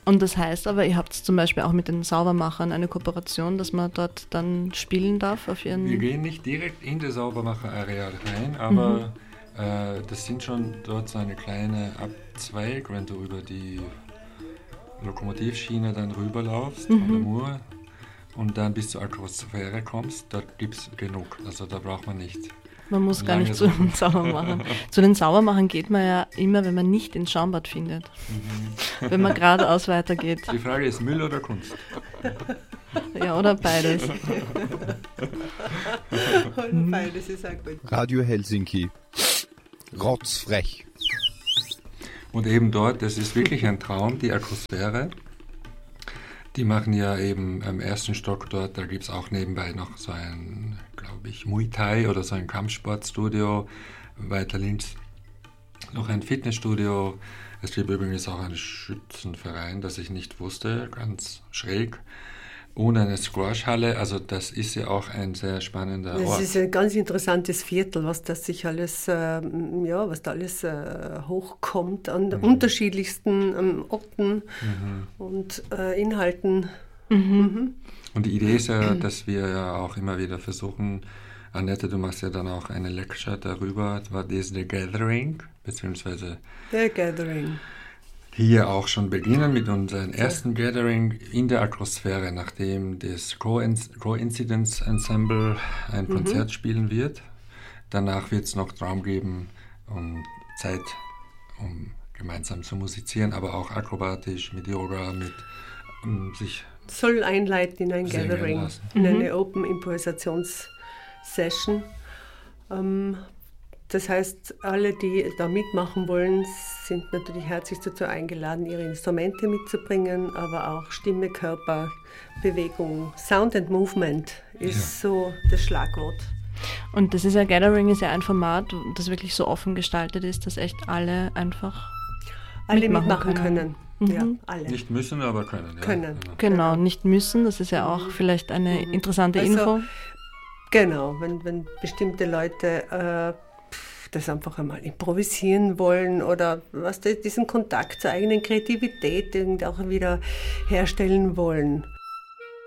Und das heißt aber, ihr habt zum Beispiel auch mit den Saubermachern eine Kooperation, dass man dort dann spielen darf auf ihren... Wir gehen nicht direkt in das Saubermacher-Areal rein, aber das sind schon dort so eine kleine Abzweig, wenn du über die Lokomotivschiene dann rüberlaufst von der Mur und dann bis zur Akrosphäre kommst, da gibt es genug, also da braucht man nicht. Man muss gar nicht zu den Saubermachern. Zu den Saubermachern geht man ja immer, wenn man nicht ins Schaumbad findet. Wenn man geradeaus weitergeht. Die Frage ist Müll oder Kunst? Ja, oder beides. Beides ist auch gut. Radio Helsinki. Rotzfrech. Und eben dort, das ist wirklich ein Traum, die Akrosphäre. Die machen ja eben am ersten Stock dort, da gibt es auch nebenbei noch so ein, glaube ich, Muay Thai oder so ein Kampfsportstudio. Weiter links noch ein Fitnessstudio. Es gibt übrigens auch einen Schützenverein, das ich nicht wusste, ganz schräg. Und eine Squashhalle, also das ist ja auch ein sehr spannender Ort. Das ist ein ganz interessantes Viertel, was das sich alles, was da alles hochkommt an unterschiedlichsten Orten und Inhalten. Und die Idee ist ja, dass wir ja auch immer wieder versuchen, Annette, du machst ja dann auch eine Lecture darüber, das ist The Gathering, beziehungsweise The Gathering. Hier auch schon beginnen mit unserem ersten Gathering in der Akrosphäre, nachdem das Coincidence Ensemble ein Konzert spielen wird. Danach wird es noch Raum geben und Zeit, um gemeinsam zu musizieren, aber auch akrobatisch mit Yoga, mit sich soll einleiten in ein Gathering, lassen. in eine Open Improvisations Session. Das heißt, alle, die da mitmachen wollen, sind natürlich herzlich dazu eingeladen, ihre Instrumente mitzubringen, aber auch Stimme, Körper, Bewegung. Sound and Movement ist so das Schlagwort. Und das ist ja, Gathering ist ja ein Format, das wirklich so offen gestaltet ist, dass echt alle einfach mitmachen können. Ja, alle. Nicht müssen, aber können. Ja. Können. Genau, nicht müssen, das ist ja auch vielleicht eine interessante Info. Genau, wenn bestimmte Leute das einfach einmal improvisieren wollen oder diesen Kontakt zur eigenen Kreativität auch wieder herstellen wollen.